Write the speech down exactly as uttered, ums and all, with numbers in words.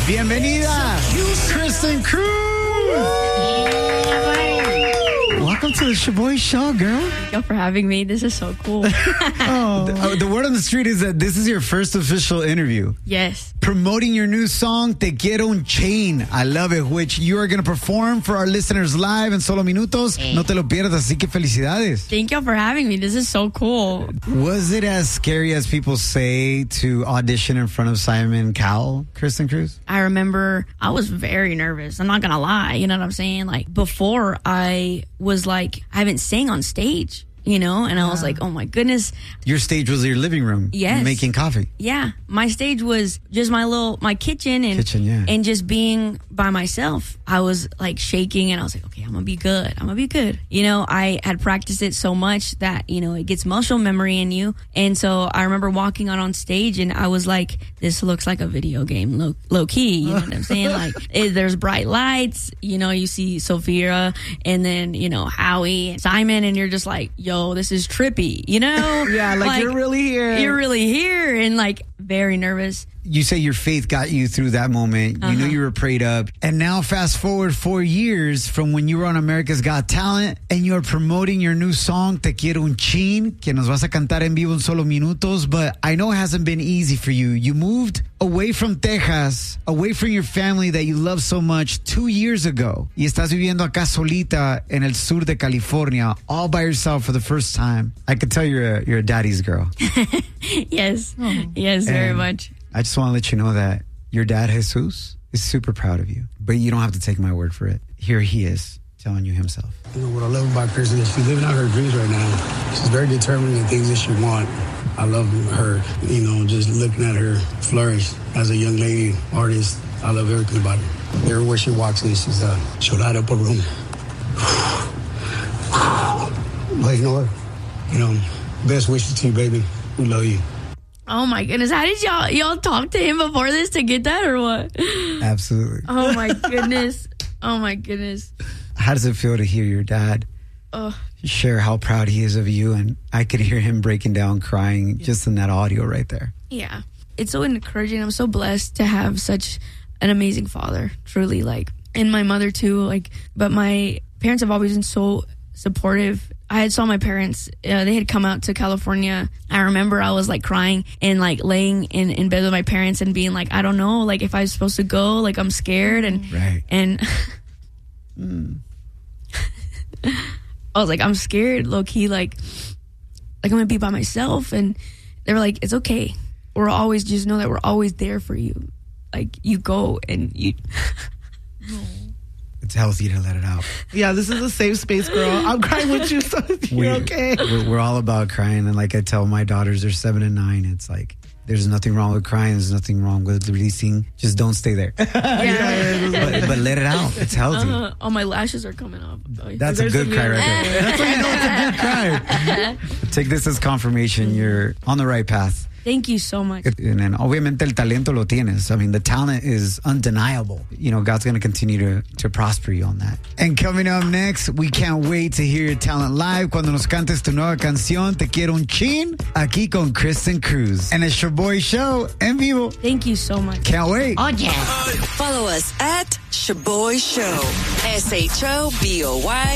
Bienvenida, Kristen Cruz. Welcome to the Shaboy Show, girl. Thank you for having me. This is so cool. oh. the, the word on the street is that this is your first official interview. Yes. Promoting your new song, Te Quiero Un Chin. I love it, which you are going to perform for our listeners live in solo minutos. No te lo pierdas, así que felicidades. Thank you for having me. This is so cool. Was it as scary as people say to audition in front of Simon Cowell, Kristen Cruz? I remember I was very nervous. I'm not going to lie. You know what I'm saying? Like, before I was like, I haven't sang on stage, you know? And I was like, oh my goodness. Your stage was your living room. Yes. Making coffee. Yeah. My stage was just my little, my kitchen and, kitchen, yeah. and just being by myself. I was like shaking and I was like, okay, I'm going to be good. I'm going to be good. You know, I had practiced it so much that, you know, it gets muscle memory in you. And so I remember walking out on stage and I was like, this looks like a video game, low, low key. You know what I'm saying? Like, it, there's bright lights, you know, you see Sophia and then, you know, Howie and Simon, and you're just like, yo, this is trippy, you know? Yeah, like, like you're really here. You're really here. And like, very nervous. You say your faith got you through that moment. You uh-huh. know you were prayed up. And now fast forward four years from when you were on America's Got Talent and you're promoting your new song, Te Quiero Un Chin, que nos vas a cantar en vivo en solo minutos. But I know it hasn't been easy for you. You moved away from Texas, away from your family that you love so much two years ago. Y estás viviendo acá solita en el sur de California, all by yourself for the first time. I could tell you're a, you're a daddy's girl. Yes. Oh. Yes, very and much. I just want to let you know that your dad, Jesus, is super proud of you. But you don't have to take my word for it. Here he is telling you himself. You know, what I love about Kristen is she's living out her dreams right now. She's very determined in things that she wants. I love her, you know, just looking at her flourish as a young lady artist. I love everything about her. Everywhere she walks in, she's, uh, she'll light up a room. But you know what? You know, best wishes to you, baby. We love you. Oh my goodness. How did y'all y'all talk to him before this to get that or what? Absolutely. Oh my goodness. Oh my goodness. How does it feel to hear your dad oh. share how proud he is of you? And I could hear him breaking down, crying just in that audio right there. Yeah. It's so encouraging. I'm so blessed to have such an amazing father, truly, like, and my mother too, like, but my parents have always been so supportive. I had saw my parents, uh, they had come out to California. I remember I was like crying and like laying in, in bed with my parents and being like, I don't know, like if I was supposed to go, like I'm scared. And, right. and mm. I was like, I'm scared, low key, like, like I'm going to be by myself. And they were like, it's okay. We're always, just know that we're always there for you. Like you go and you... It's healthy to let it out. Yeah, this is a safe space, girl. I'm crying with you, so you're we, okay. We're, we're all about crying. And like I tell my daughters, they're seven and nine. It's like, there's nothing wrong with crying. There's nothing wrong with releasing. Just don't stay there. Yeah. yeah, but, but let it out. It's healthy. Uh, all my lashes are coming off. That's a good cry right there. That's how you know it's a good cry. Take this as confirmation. You're on the right path. Thank you so much. And then, obviamente, el talento lo tienes. I mean, the talent is undeniable. You know, God's going to continue to, to prosper you on that. And coming up next, we can't wait to hear your talent live cuando nos cantes tu nueva canción, Te Quiero Un Chin, aquí con Kristen Cruz. And it's your boy show en vivo. Thank you so much. Can't wait. Oh, yeah. Follow us at Shaboy Show. S H O B O Y